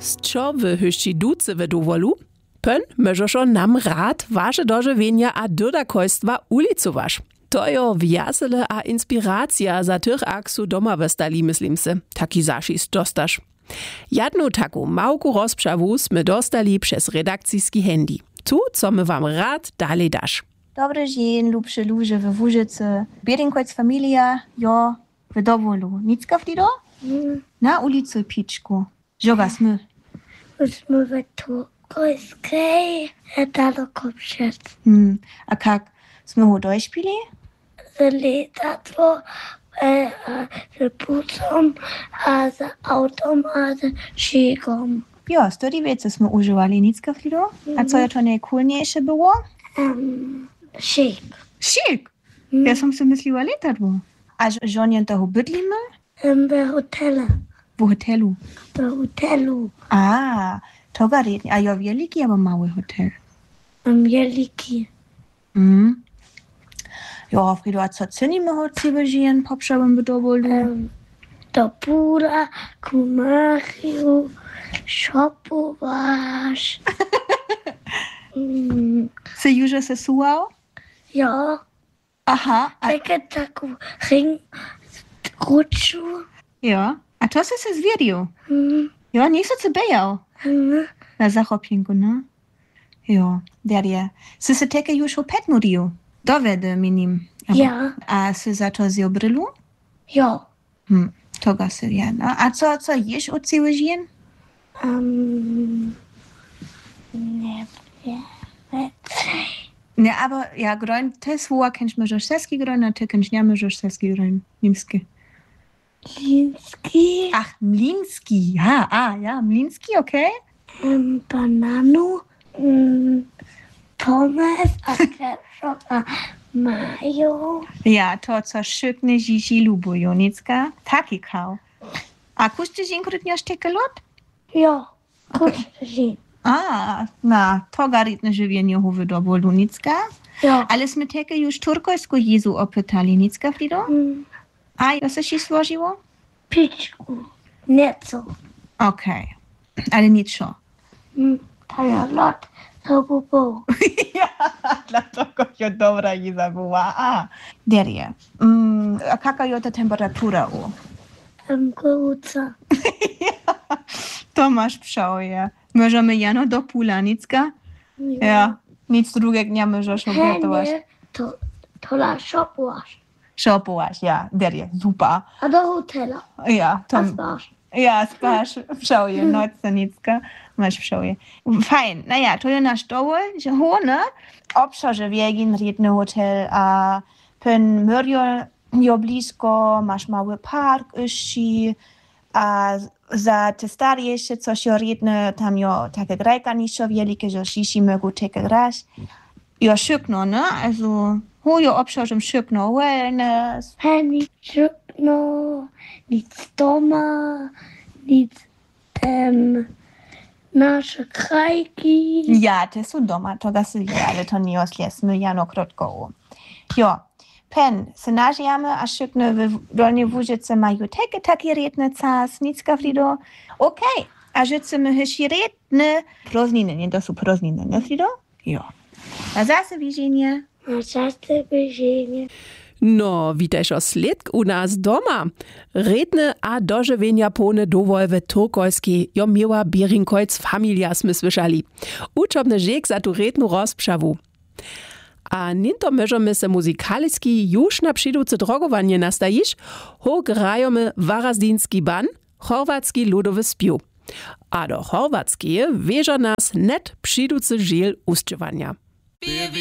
Z čo wy hyšči duce w dowolu? Pön możesz nam rad wasze dożywienia a dodakojstwa ulicowasz. To jo wjasele a inspiracja za tych aksu doma westali, myslím se. Taki zašis dostasz. Jadnu taku małku rozprzawu sme dostali przez redakcyjski handy. Tu, co my wam rad dalej dasz. Dobry dzień, lubszy ludzie w Wóżycy. Bierinkojc familia, jo, w dowolu. Nicka wlido? Na ulicy Piczku. Żoga smy. Jsme ve Turkojskiej, daleko před. A kak jsme ho dojšpili? Z letadlo, z busem, a z autom, a z šigom. Jo, stody věci jsme užívali. Nicka wlido? A co je to nejkulniejsze było? Šik. Šik? Ja som si mysliła letadło. A żonien toho bydlimy? Ve hotele. W hotelu. Ve hotelu. A, to garetnie. A jo wielki, aber mały hotel. Wielki. Jo, Frido, a co cenimy od ciebie żyjen poprzałem w dowolu? Do pula, kumachiu, shopowasz. Se już se suał? Ja, Aha. takie taką ring kruczu. Ja. A to se zwiedził? Ja, nie se bejał. Na zachopinku, no? Ja, derje. Se teke już opet nurił. Dowedy minim. Ja. A se za to zjo brylu? Ja. To ga se ja. A co jesz od ciebie żyjen? Nie wiem. Ne, aber ja, groin, te słowa kennst możesz selski groin, a ty kennst nie możesz selski groin. Niemski. Linski. Ach, mlinski. Ja, mlinski, okej. Bananu. Pommes. A ketchup. A mayo. Ja, to co szykne dzieci lubują, nicka? Taki kał. A kuszty dzień krytniasz teke lot? Ja, kuszty. A, na, to garitne żywienie hówy do bolu, nicka? Ja. Ale sme teke już turkojsku Jezu opytali, nicka, Frido? A, co się złożyło? Piczku. Nieco. Okej. Ale niczo. Taja lot. To było. Ja, dlatego jo dobra Jeza była. A, derje. A kaka jo ta temperatura u? Gorąca. To masz przoje. Możemy jano do pula, nicka? Ja. Nic drugiego nie możesz obietować. To na shopowasz. Shopować, ja. Derje, super. A do hotela. Ja, to... A spasz. Ja, spasz przoje, noce, nicka. Masz przoje. Fajn. Naja, to je nasz dowol, że hone. Obszarze wiegin, riedny hotel, a pen mörjo jo blisko, masz mały park, iści, a za te starejsze, co się riedne, tam jo takie grajka niższo wielkie, że shishi mogą takie grać. Jo szykno, ne? Also, jo obszarzem szykno, wellness. Nic szybno, nic doma, nic nasze krajki. Ja, te są doma, to gasy, ale to nie osliesmy, jano krótko. Jo. Pen, se nažijamy, a szykne w Dolnej Wóżyce mają takie riedne cas, nicka, Frido. Okej, a życy my hysi riedne prozniny, nie to są prozniny, nie, Frido? Jo. A zase widzenie. A zase widzenie. No, witajsz o sledk u nas doma. Redne a dożywienia pone dowol w turkojskiej jo miała Bierinkojc familia sme słyszali. Uczobny rzek za tu rednu rozprzawu. A ninto możemy se muzykaliski już na przydłuce drogowanie nastajić, ho grajemy warazdinski ban, chorwacki ludowy spiu. A do chorwackie wieża nas net przydłuce żil uszczywania.